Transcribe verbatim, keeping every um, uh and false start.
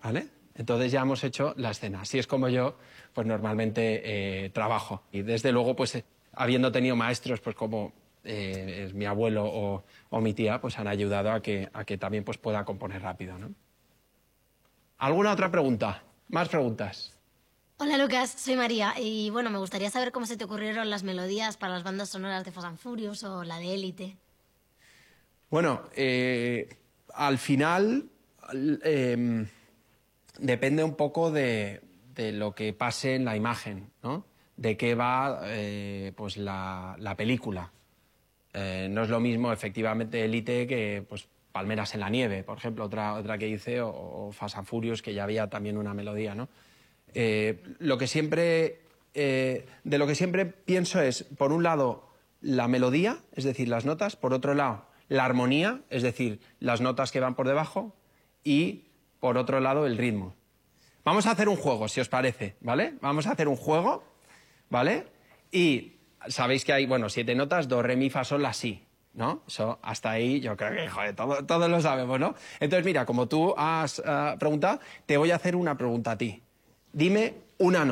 ¿vale? Entonces ya hemos hecho la escena. Así es como yo, pues normalmente eh, trabajo. Y desde luego, pues eh, habiendo tenido maestros, pues como eh, es mi abuelo o, o mi tía, pues han ayudado a que, a que también pues, pueda componer rápido, ¿no? ¿Alguna otra pregunta? ¿Más preguntas? Hola Lucas, soy María y bueno, me gustaría saber cómo se te ocurrieron las melodías para las bandas sonoras de Fast and Furious o la de Élite. Bueno, eh, al final eh, depende un poco de, de lo que pase en la imagen, ¿no? De qué va eh, pues la, la película. Eh, no es lo mismo, efectivamente, Élite que pues, Palmeras en la nieve, por ejemplo, otra, otra que hice, o, o Fast and Furious, que ya había también una melodía, ¿no? Eh, lo que siempre, eh, de lo que siempre pienso es, por un lado, la melodía, es decir, las notas, por otro lado, la armonía, es decir, las notas que van por debajo, y, por otro lado, el ritmo. Vamos a hacer un juego, si os parece, ¿vale? Vamos a hacer un juego, ¿vale? Y sabéis que hay, bueno, siete notas, do, re, mi, fa, sol, la, si, ¿no? Eso, hasta ahí, yo creo que, joder, todo, todos lo sabemos, ¿no? Entonces, mira, como tú has uh, preguntado, te voy a hacer una pregunta a ti. Dime una nota.